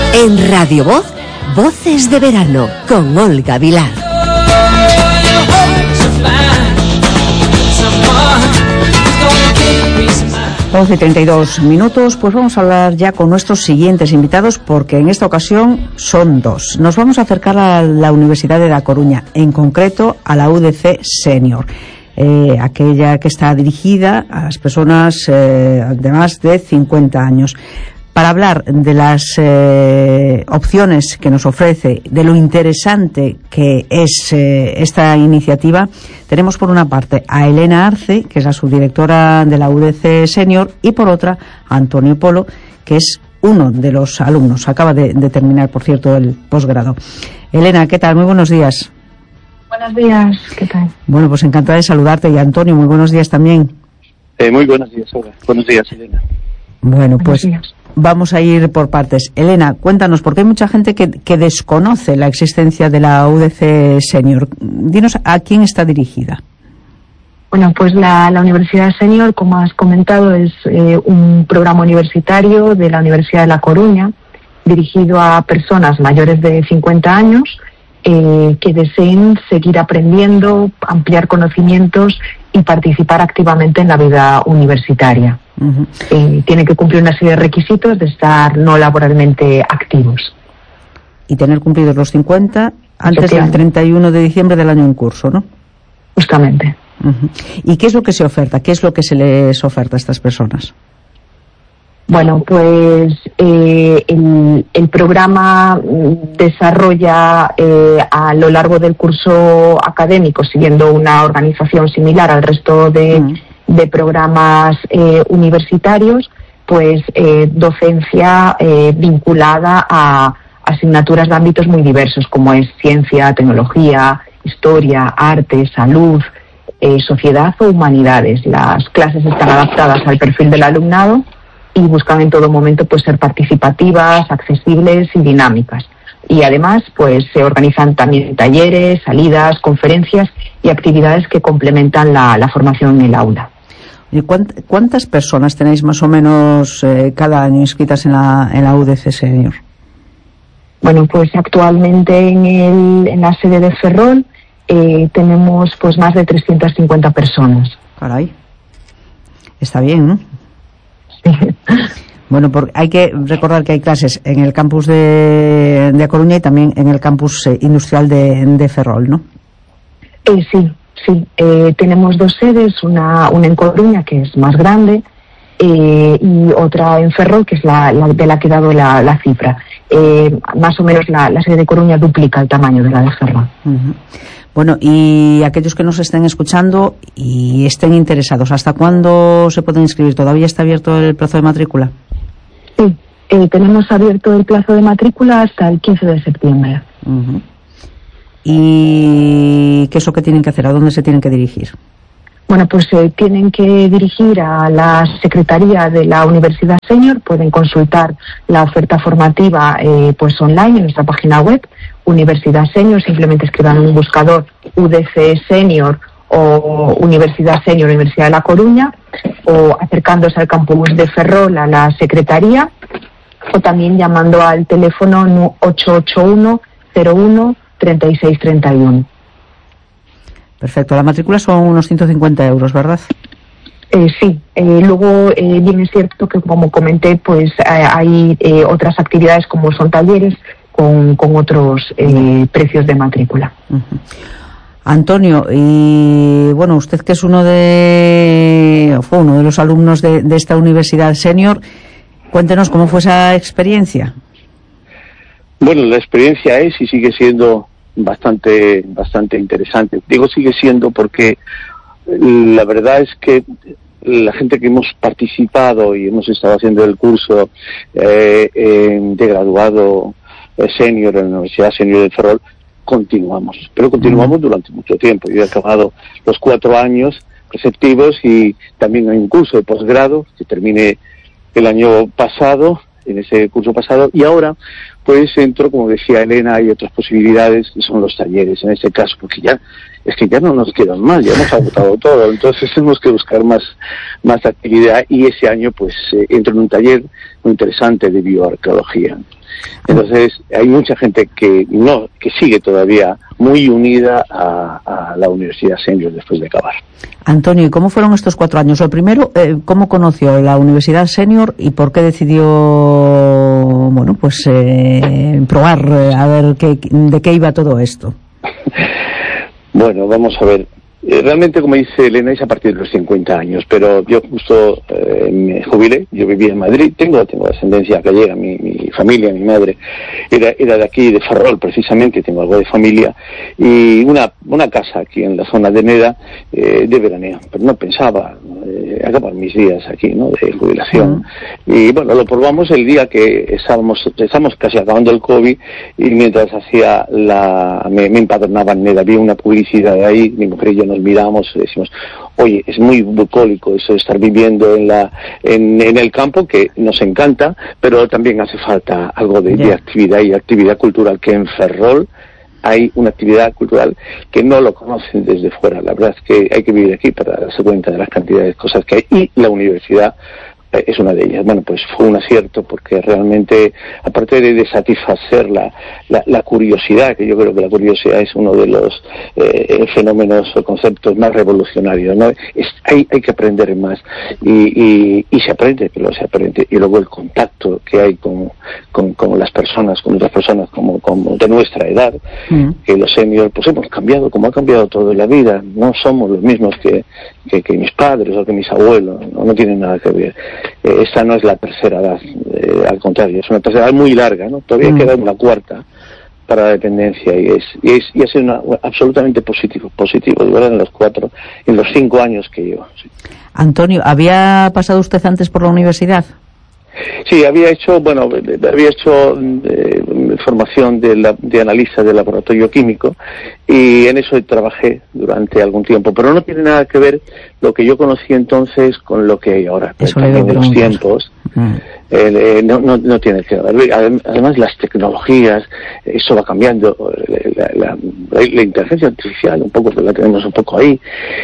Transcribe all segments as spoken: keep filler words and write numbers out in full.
En Radio Voz, Voces de Verano, con Olga Vilar. once y treinta y dos minutos, pues vamos a hablar ya con nuestros siguientes invitados, porque en esta ocasión son dos. Nos vamos a acercar a la Universidad de La Coruña, en concreto a la U D C Senior, eh, aquella que está dirigida a las personas eh, de más de cincuenta años. Para hablar de las eh, opciones que nos ofrece, de lo interesante que es eh, esta iniciativa, tenemos por una parte a Elena Arce, que es la subdirectora de la U D C Senior, y por otra a Antonio Polo, que es uno de los alumnos. Acaba de, de terminar, por cierto, el posgrado. Elena, ¿qué tal? Muy buenos días. Buenos días, ¿qué tal? Bueno, pues encantada de saludarte. Y Antonio, muy buenos días también. Eh, muy buenos días, Olga. Buenos días, Elena. Bueno, Buenos pues días. Vamos a ir por partes. Elena, cuéntanos, porque hay mucha gente que, que desconoce la existencia de la U D C Senior. Dinos a quién está dirigida. Bueno, pues la, la Universidad Senior, como has comentado, es eh, un programa universitario de la Universidad de La Coruña, dirigido a personas mayores de cincuenta años eh, que deseen seguir aprendiendo, ampliar conocimientos y participar activamente en la vida universitaria. Uh-huh. Eh, tienen que cumplir una serie de requisitos de estar no laboralmente activos. Y tener cumplidos los cincuenta antes del treinta y uno de diciembre del año en curso, ¿no? Justamente. Uh-huh. ¿Y qué es lo que se oferta? ¿Qué es lo que se les oferta a estas personas? Bueno, pues eh, el, el programa desarrolla eh, a lo largo del curso académico, siguiendo una organización similar al resto de... Uh-huh. de programas eh, universitarios, pues eh, docencia eh, vinculada a asignaturas de ámbitos muy diversos, como es ciencia, tecnología, historia, arte, salud, eh, sociedad o humanidades. Las clases están adaptadas al perfil del alumnado y buscan en todo momento pues ser participativas, accesibles y dinámicas. Y además pues se organizan también talleres, salidas, conferencias y actividades que complementan la, la formación en el aula. ¿Y cuántas personas tenéis más o menos eh, cada año inscritas en la, en la U D C Senior? Bueno, pues actualmente en, el, en la sede de Ferrol eh, tenemos pues más de trescientas cincuenta personas. Caray, está bien, ¿no? Sí. Bueno, porque hay que recordar que hay clases en el campus de, de Coruña y también en el campus eh, industrial de, de Ferrol, ¿no? Eh, sí. Sí, eh, tenemos dos sedes, una, una en Coruña, que es más grande, eh, y otra en Ferrol, que es la, la de la que he dado la, la cifra. Eh, más o menos la, la sede de Coruña duplica el tamaño de la de Ferrol. Uh-huh. Bueno, y aquellos que nos estén escuchando y estén interesados, ¿hasta cuándo se pueden inscribir? ¿Todavía está abierto el plazo de matrícula? Sí, eh, tenemos abierto el plazo de matrícula hasta el quince de septiembre. Uh-huh. ¿Y qué es lo que tienen que hacer? ¿A dónde se tienen que dirigir? Bueno, pues se eh, tienen que dirigir a la Secretaría de la Universidad Senior. Pueden consultar la oferta formativa eh, pues online en nuestra página web, Universidad Senior. Simplemente escriban en un buscador U D C Senior o Universidad Senior, Universidad de La Coruña, o acercándose al campus de Ferrol a la Secretaría, o también llamando al teléfono ocho ocho uno cero uno treinta y seis treinta y uno. Perfecto. La matrícula son unos ciento cincuenta euros, ¿verdad? Eh, sí. Eh, luego, eh, bien es cierto que, como comenté, pues eh, hay eh, otras actividades como son talleres con, con otros eh, precios de matrícula. Uh-huh. Antonio, y bueno, usted que es uno de fue uno de los alumnos de, de esta Universidad Senior, cuéntenos cómo fue esa experiencia. Bueno, la experiencia es y sigue siendo bastante bastante interesante. Digo sigue siendo porque la verdad es que la gente que hemos participado y hemos estado haciendo el curso eh, de graduado eh, senior en la Universidad Senior de Ferrol, continuamos, pero continuamos durante mucho tiempo. Yo he acabado los cuatro años preceptivos y también hay un curso de posgrado que terminé el año pasado, en ese curso pasado, y ahora pues entro, como decía Elena, hay otras posibilidades que son los talleres en este caso, porque ya es que ya no nos quedan más, ya hemos agotado todo, entonces tenemos que buscar más más actividad, y ese año pues eh, entro en un taller muy interesante de bioarqueología. Entonces hay mucha gente que no que sigue todavía muy unida a, a la Universidad Senior después de acabar. Antonio, ¿y cómo fueron estos cuatro años? Lo primero, eh, ¿cómo conoció la Universidad Senior y por qué decidió, bueno, pues eh, probar eh, a ver qué, de qué iba todo esto? Bueno, vamos a ver. Eh, realmente, como dice Elena, es a partir de los cincuenta años, pero yo justo eh, me jubilé, yo vivía en Madrid, tengo tengo ascendencia gallega, mi, mi familia, mi madre era era de aquí, de Ferrol precisamente, tengo algo de familia, y una una casa aquí en la zona de Neda eh, de veraneo, pero no pensaba eh, acabar mis días aquí, ¿no?, de jubilación. Uh-huh. Y bueno, lo probamos el día que estábamos estábamos casi acabando el COVID, y mientras hacía la me, me empadronaba en Neda, había una publicidad de ahí, mi mujer y yo nos miramos y decimos, oye, es muy bucólico eso de estar viviendo en la en, en el campo, que nos encanta, pero también hace falta algo de, yeah. de actividad y actividad cultural, que en Ferrol hay una actividad cultural que no lo conocen desde fuera. La verdad es que hay que vivir aquí para darse cuenta de las cantidades de cosas que hay, y la universidad es una de ellas. Bueno, pues fue un acierto, porque realmente, aparte de, de satisfacer la, la, la curiosidad, que yo creo que la curiosidad es uno de los eh, fenómenos o conceptos más revolucionarios, ¿no? Es, hay, hay que aprender más, y, y, y se aprende, pero se aprende. Y luego el contacto que hay con, con, con las personas, con otras personas como, como de nuestra edad, mm. que los seniors, pues hemos cambiado, como ha cambiado todo en la vida. No somos los mismos que, que, que mis padres o que mis abuelos, no, no tienen nada que ver. Eh, esta no es la tercera edad, eh, al contrario, es una tercera edad muy larga, ¿no? Todavía mm. queda una cuarta para la dependencia, y es y es y ha sido una, absolutamente positivo, positivo, de verdad, en los cuatro, en los cinco años que llevo. Sí. Antonio, ¿había pasado usted antes por la universidad? Sí, había hecho, bueno, había hecho eh, formación de, la, de analista de laboratorio químico, y en eso trabajé durante algún tiempo, pero no tiene nada que ver lo que yo conocí entonces con lo que hay ahora. Eso también de los tiempos. Mm. Eh, eh, no, no, no tiene que ver. Además, las tecnologías, eso va cambiando. La, la, la, la inteligencia artificial, un poco, la tenemos un poco ahí,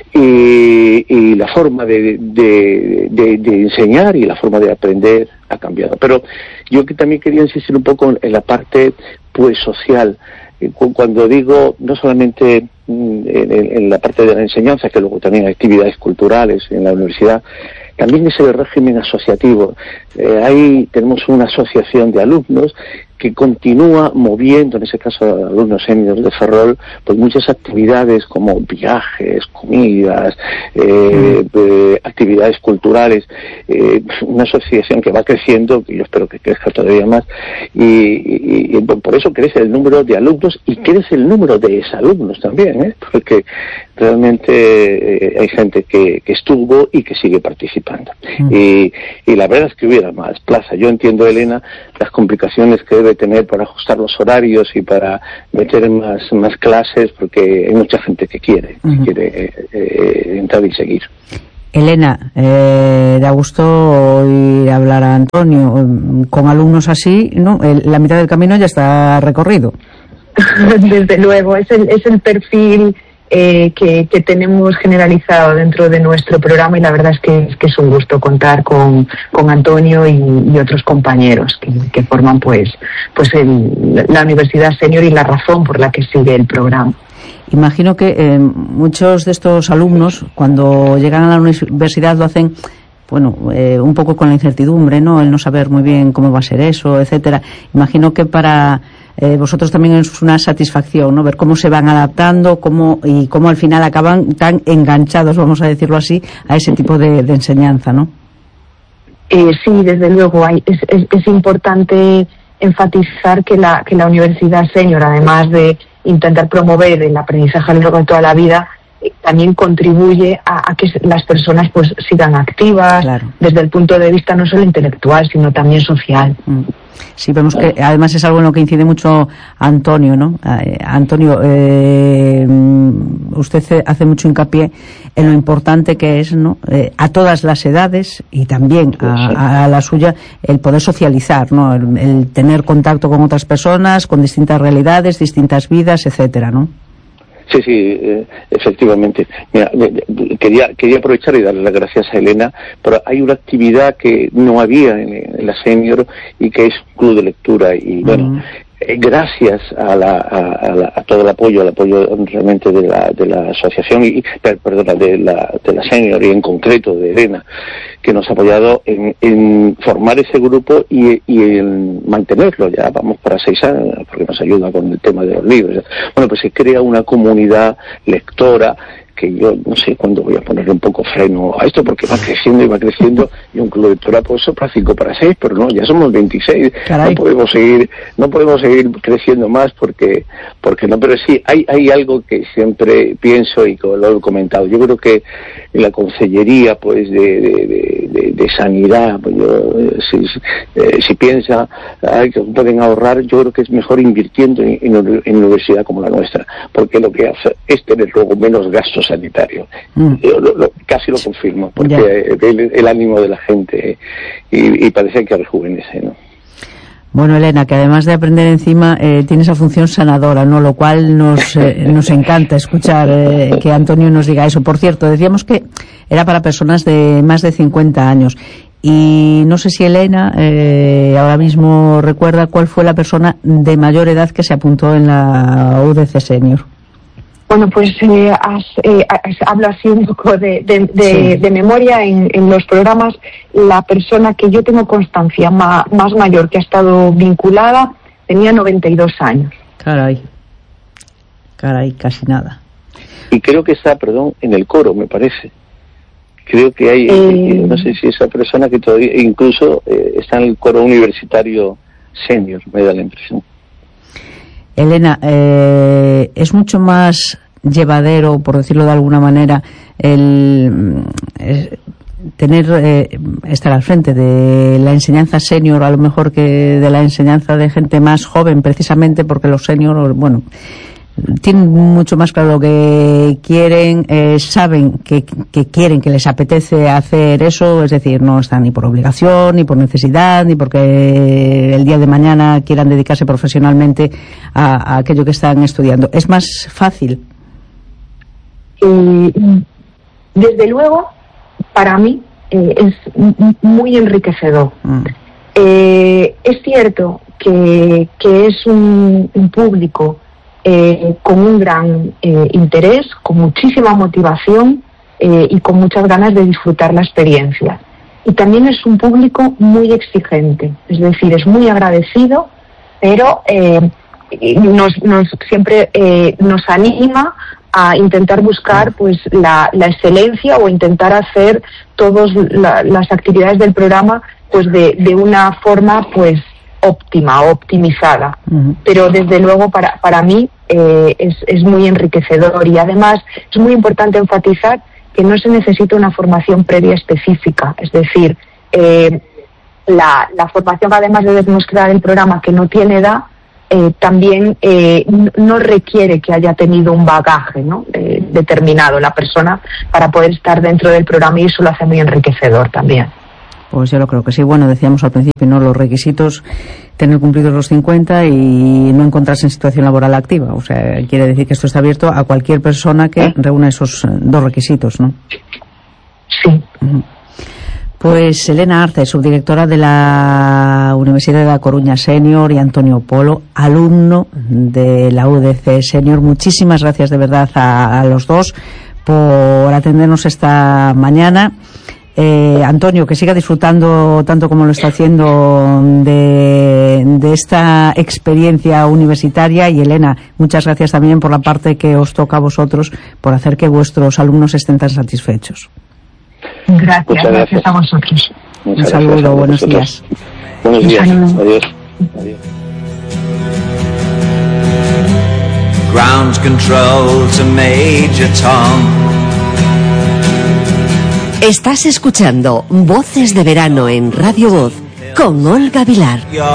y, y la forma de, de, de, de enseñar y la forma de aprender ha cambiado. Pero yo que también quería insistir un poco en la parte, pues, social. Cuando digo, no solamente en, en, en la parte de la enseñanza, que luego también hay actividades culturales en la universidad, también es el régimen asociativo. Eh, ahí tenemos una asociación de alumnos que continúa moviendo, en ese caso alumnos seniors de Ferrol, pues muchas actividades como viajes, comidas, eh, eh, actividades culturales, eh, una asociación que va creciendo, que yo espero que crezca todavía más, y, y, y por eso crece el número de alumnos y crece el número de exalumnos también, ¿eh? Porque realmente eh, hay gente que, que estuvo y que sigue participando. Mm. Y, y la verdad es que hubiera más plaza. Yo entiendo, Elena, las complicaciones que debe tener para ajustar los horarios y para meter más más clases, porque hay mucha gente que quiere, uh-huh. que quiere eh, eh, entrar y seguir. Elena, eh, da gusto oír hablar a Antonio. Con alumnos así, ¿no? El, la mitad del camino ya está recorrido. Desde luego, es el, es el perfil Eh, que, que tenemos generalizado dentro de nuestro programa, y la verdad es que, es que es un gusto contar con, con Antonio y, y otros compañeros que, que forman pues pues el, la Universidad Senior y la razón por la que sigue el programa. Imagino que eh, muchos de estos alumnos, cuando llegan a la universidad, lo hacen, bueno, eh, un poco con la incertidumbre, ¿no? El no saber muy bien cómo va a ser eso, etcétera. Imagino que para Eh, vosotros también es una satisfacción, ¿no? Ver cómo se van adaptando, cómo y cómo al final acaban tan enganchados, vamos a decirlo así, a ese tipo de, de enseñanza, ¿no? Eh, sí, desde luego, hay, es, es, es importante enfatizar que la, que la Universidad Senior, además de intentar promover el aprendizaje a lo largo de toda la vida, eh, también contribuye a, a que las personas pues sigan activas, claro, desde el punto de vista no solo intelectual, sino también social. Mm. Sí, vemos que además es algo en lo que incide mucho Antonio, ¿no? Eh, Antonio, eh, usted hace mucho hincapié en lo importante que es, ¿no? Eh, a todas las edades y también a, a la suya, el poder socializar, ¿no? El, el tener contacto con otras personas, con distintas realidades, distintas vidas, etcétera, ¿no? Sí, sí, eh, efectivamente. Mira, quería, quería aprovechar y darle las gracias a Elena, pero hay una actividad que no había en, en la Senior y que es un club de lectura y bueno, uh-huh. eh, gracias a, la, a, a, la, a todo el apoyo, al apoyo realmente de la, de la asociación y, perdona, de la, de la Senior y en concreto de Elena, que nos ha apoyado en, en formar ese grupo y, y en mantenerlo. Ya vamos para seis años, porque nos ayuda con el tema de los libros. Bueno, pues se crea una comunidad lectora que yo no sé cuándo voy a ponerle un poco freno a esto, porque va creciendo y va creciendo, y un club de lectura pues eso para cinco para seis, pero no, ya somos veintiséis. Caray. no podemos seguir no podemos seguir creciendo más porque porque no, pero sí hay hay algo que siempre pienso y que lo he comentado. Yo creo que en la consellería pues de de, de, de sanidad, pues yo, si, eh, si piensa ay, que pueden ahorrar, yo creo que es mejor invirtiendo en, en, en una universidad como la nuestra, porque lo que hace es tener luego menos gastos sanitario. Mm. Yo lo, lo, casi lo confirmo, porque el, el ánimo de la gente y, y parece que rejuvenece, ¿no? Bueno, Elena, que además de aprender encima, eh, tiene esa función sanadora, ¿no? Lo cual nos, eh, nos encanta escuchar eh, que Antonio nos diga eso. Por cierto, decíamos que era para personas de más de cincuenta años. Y no sé si Elena eh, ahora mismo recuerda cuál fue la persona de mayor edad que se apuntó en la U D C Senior. Bueno, pues eh, has, eh, has, hablo así un poco de, de, de, sí. de memoria en, en los programas. La persona que yo tengo constancia ma, más mayor que ha estado vinculada tenía noventa y dos años. Caray, caray, casi nada. Y creo que está, perdón, en el coro, me parece. Creo que hay, eh, no sé si esa persona que todavía, incluso eh, está en el coro universitario senior, me da la impresión. Elena, eh, es mucho más llevadero, por decirlo de alguna manera, el eh, tener eh, estar al frente de la enseñanza senior a lo mejor que de la enseñanza de gente más joven, precisamente porque los seniors, bueno, tienen mucho más claro lo que quieren, eh, saben que, que quieren, que les apetece hacer eso, es decir, no están ni por obligación, ni por necesidad, ni porque el día de mañana quieran dedicarse profesionalmente a, a aquello que están estudiando. ¿Es más fácil? Eh, desde luego, para mí eh, es muy enriquecedor. Mm. Eh, es cierto que, que es un, un público Eh, con un gran eh, interés, con muchísima motivación eh, y con muchas ganas de disfrutar la experiencia. Y también es un público muy exigente, es decir, es muy agradecido, pero eh, nos, nos siempre eh, nos anima a intentar buscar pues la, la excelencia o intentar hacer todas la, las actividades del programa pues de, de una forma pues óptima, optimizada. Uh-huh. Pero desde luego para, para mí eh, es, es muy enriquecedor y además es muy importante enfatizar que no se necesita una formación previa específica, es decir, eh, la, la formación además de demostrar el programa que no tiene edad, eh, también eh, no requiere que haya tenido un bagaje, ¿no? eh, determinado la persona para poder estar dentro del programa y eso lo hace muy enriquecedor también. Pues yo lo creo que sí. Bueno, decíamos al principio, ¿no? Los requisitos, tener cumplidos los cincuenta y no encontrarse en situación laboral activa. O sea, quiere decir que esto está abierto a cualquier persona que reúna esos dos requisitos, ¿no? Sí. Pues Elena Arce, subdirectora de la Universidad de La Coruña Senior, y Antonio Polo, alumno de la U D C Senior. Muchísimas gracias de verdad a, a los dos por atendernos esta mañana. Eh, Antonio, que siga disfrutando tanto como lo está haciendo de, de esta experiencia universitaria, y Elena, muchas gracias también por la parte que os toca a vosotros por hacer que vuestros alumnos estén tan satisfechos. Gracias, gracias, gracias a vosotros. Un saludo, buenos días. Buenos días, adiós. Adiós. Ground control to Major Tom. Estás escuchando Voces de Verano en Radio Voz con Olga Vilar.